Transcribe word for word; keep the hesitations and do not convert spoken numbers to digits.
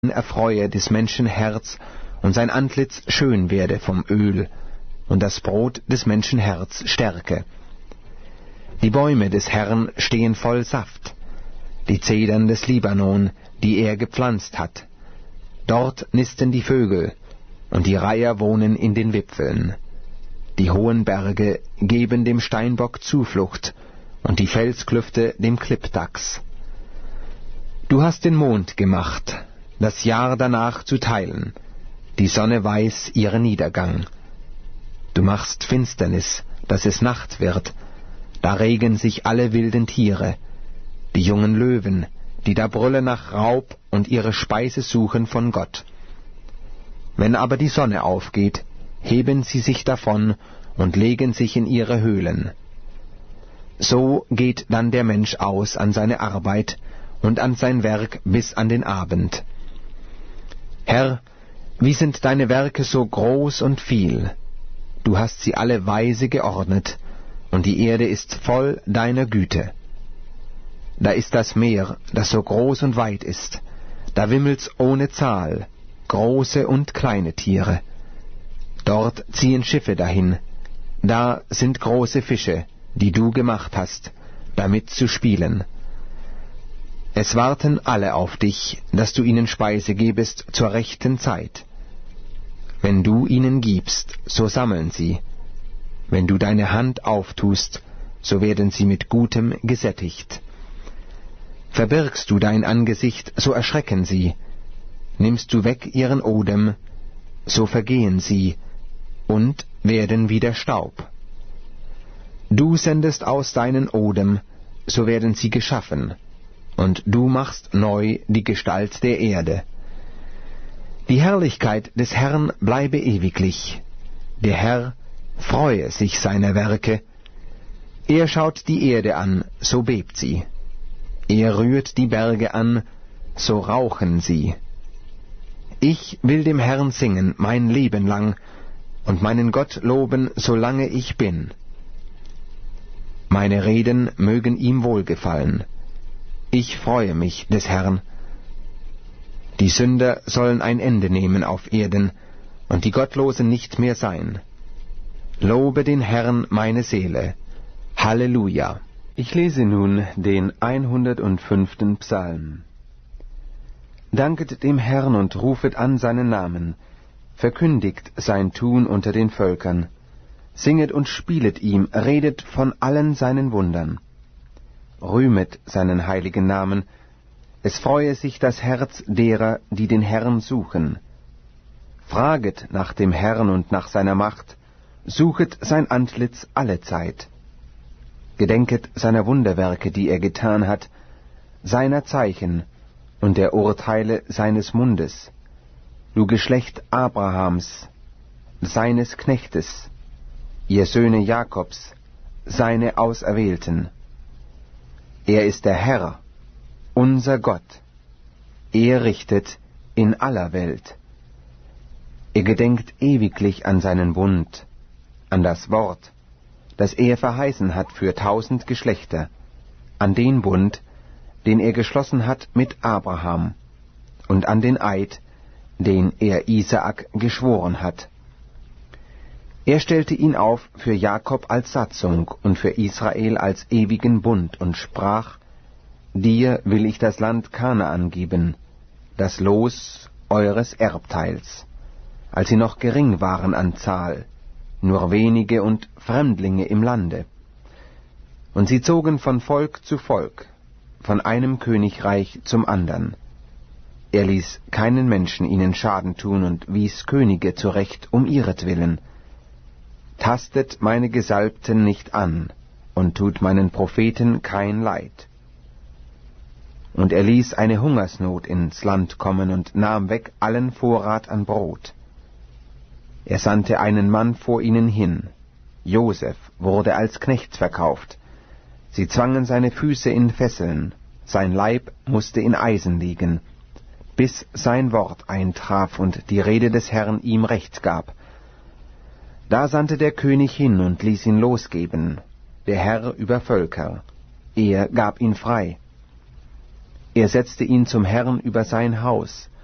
erfreue des Menschen Herz, und sein Antlitz schön werde vom Öl, und das Brot des Menschen Herz stärke. Die Bäume des Herrn stehen voll Saft, die Zedern des Libanon, die er gepflanzt hat. Dort nisten die Vögel, und die Reiher wohnen in den Wipfeln. Die hohen Berge geben dem Steinbock Zuflucht, und die Felsklüfte dem Klippdachs. Du hast den Mond gemacht, das Jahr danach zu teilen, die Sonne weiß ihren Niedergang. Du machst Finsternis, dass es Nacht wird, da regen sich alle wilden Tiere, die jungen Löwen, die da brüllen nach Raub und ihre Speise suchen von Gott. Wenn aber die Sonne aufgeht, heben sie sich davon und legen sich in ihre Höhlen. So geht dann der Mensch aus an seine Arbeit und an sein Werk bis an den Abend. Herr, wie sind deine Werke so groß und viel? Du hast sie alle weise geordnet, und die Erde ist voll deiner Güte. Da ist das Meer, das so groß und weit ist, da wimmelt's ohne Zahl, große und kleine Tiere. Dort ziehen Schiffe dahin, da sind große Fische, die du gemacht hast, damit zu spielen. Es warten alle auf dich, dass du ihnen Speise gebest zur rechten Zeit. Wenn du ihnen gibst, so sammeln sie. Wenn du deine Hand auftust, so werden sie mit Gutem gesättigt. Verbirgst du dein Angesicht, so erschrecken sie. Nimmst du weg ihren Odem, so vergehen sie und werden wie der Staub. Du sendest aus deinen Odem, so werden sie geschaffen, und du machst neu die Gestalt der Erde. Die Herrlichkeit des Herrn bleibe ewiglich. Der Herr freue sich seiner Werke. Er schaut die Erde an, so bebt sie. Er rührt die Berge an, so rauchen sie. Ich will dem Herrn singen mein Leben lang und meinen Gott loben, solange ich bin. Meine Reden mögen ihm wohlgefallen. Ich freue mich des Herrn. Die Sünder sollen ein Ende nehmen auf Erden, und die Gottlosen nicht mehr sein. Lobe den Herrn, meine Seele. Halleluja. Ich lese nun den hundertfünften Psalm. Danket dem Herrn und rufet an seinen Namen, verkündigt sein Tun unter den Völkern, singet und spielet ihm, redet von allen seinen Wundern. Rühmet seinen heiligen Namen, es freue sich das Herz derer, die den Herrn suchen. Fraget nach dem Herrn und nach seiner Macht, suchet sein Antlitz allezeit. Gedenket seiner Wunderwerke, die er getan hat, seiner Zeichen und der Urteile seines Mundes, du Geschlecht Abrahams, seines Knechtes, ihr Söhne Jakobs, seine Auserwählten. Er ist der Herr, unser Gott. Er richtet in aller Welt. Er gedenkt ewiglich an seinen Bund, an das Wort, das er verheißen hat für tausend Geschlechter, an den Bund, den er geschlossen hat mit Abraham, und an den Eid, den er Isaak geschworen hat. Er stellte ihn auf für Jakob als Satzung und für Israel als ewigen Bund und sprach: Dir will ich das Land Kanaan geben, das Los eures Erbteils, als sie noch gering waren an Zahl, nur wenige und Fremdlinge im Lande. Und sie zogen von Volk zu Volk, von einem Königreich zum andern. Er ließ keinen Menschen ihnen Schaden tun und wies Könige zurecht um ihretwillen. Tastet meine Gesalbten nicht an und tut meinen Propheten kein Leid. Und er ließ eine Hungersnot ins Land kommen und nahm weg allen Vorrat an Brot. Er sandte einen Mann vor ihnen hin. Josef wurde als Knecht verkauft. Sie zwangen seine Füße in Fesseln, sein Leib musste in Eisen liegen, bis sein Wort eintraf und die Rede des Herrn ihm Recht gab. Da sandte der König hin und ließ ihn losgeben, der Herr über Völker. Er gab ihn frei. Er setzte ihn zum Herrn über sein Haus